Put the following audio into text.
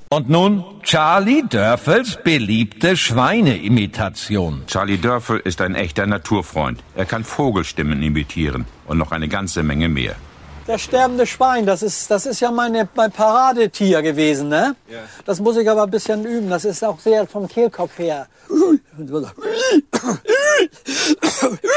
Und nun Charlie Dörfels beliebte Schweineimitation. Charlie Dörfel ist ein echter Naturfreund. Er kann Vogelstimmen imitieren und noch eine ganze Menge mehr. Das sterbende Schwein, das ist ja mein Paradetier gewesen, ne? Ja. Das muss ich aber ein bisschen üben. Das ist auch sehr vom Kehlkopf her.